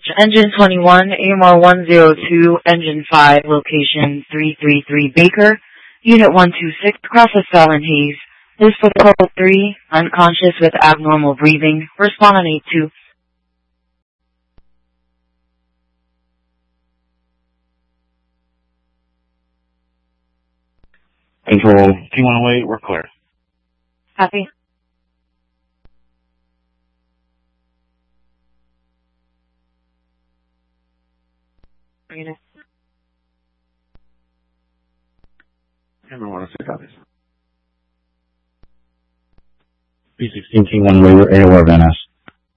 Engine 21, AMR 102, Engine 5, location 333 Baker, Unit 126, cross of Fallon Hayes. This for code 3, unconscious with abnormal breathing. Respond on 82. Control T108, we're clear. Copy. Unit. Everyone wants to copies. P16 T108, we're AOR Van Ness.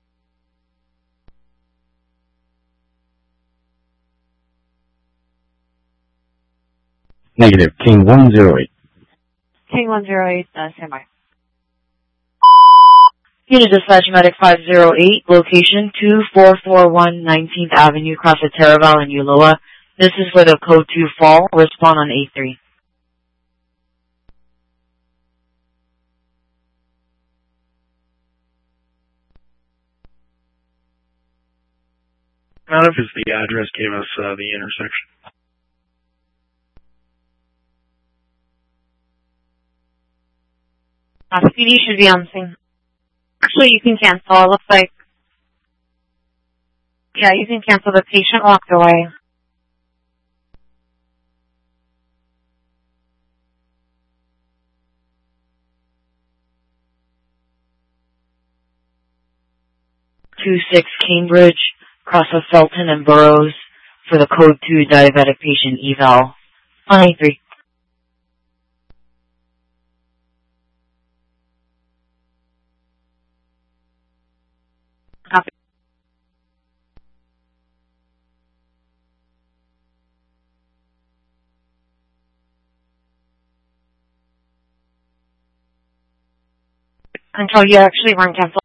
Negative, King 108. King 108, stand by. Unit Dispatch Medic 508, location 2441 19th Avenue, cross of Taraval and Ulloa. This is for the code 2 fall. Respond on 83. Not if it's the address gave us the intersection. PD should be on the scene. Actually, you can cancel. It looks like, yeah, you can cancel. The patient walked away. Two 6 Cambridge, cross of Felton and Burroughs for the code 2 diabetic patient eval. On 83. Copy. Until you actually run cancel.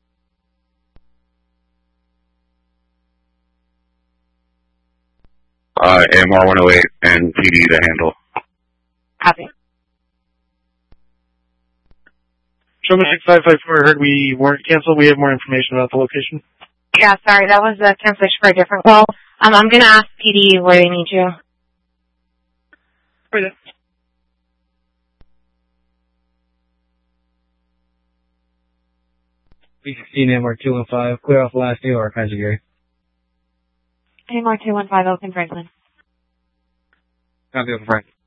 AMR 108 and PD to handle. Copy. Showman 6554 heard we weren't canceled. We have more information about the location. Yeah, sorry, that was a cancellation for a different call. I'm going to ask PD where they need you. Right there. B16 AMR 215, clear off the last New York, Kaiser Gary. AMR 215, Oakland, Franklin. Copy, Oakland, Franklin.